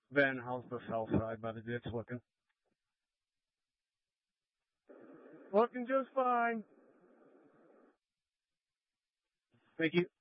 Ben, how's the south side, buddy? It's looking. Looking just fine. Thank you.